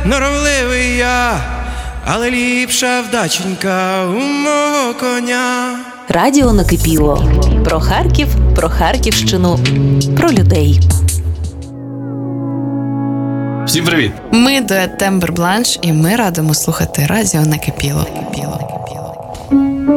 норовливий я, але ліпша вдаченька у мого коня. Радіо накипіло. Про Харків, про Харківщину, про людей. Всім привіт! Ми дует Тембр Бланш, і ми радимо слухати Радіо накипіло.